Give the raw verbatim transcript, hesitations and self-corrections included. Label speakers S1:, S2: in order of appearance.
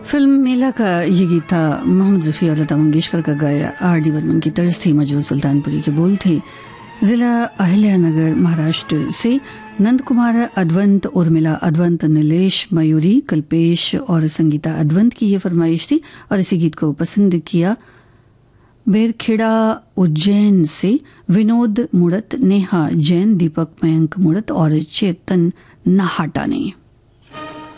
S1: Film मेला का ये गीत था मोहम्मद जफी और लता मंगेशकर का गाया आर डी बर्मन की तर्ज थी, मजरू सुल्तानपुरी के बोल थे। जिला अहिल्यानगर महाराष्ट्र से नंद कुमार अद्वंत, उर्मिला अद्वंत, नीलेश मयूरी, कल्पेश और संगीता अद्वंत की ये फरमाइश थी और इसी गीत को पसंद किया बेरखेड़ा उज्जैन से विनोद मुड़त, नेहा जैन, दीपक मयंक मुड़त और चेतन नाहाटा ने।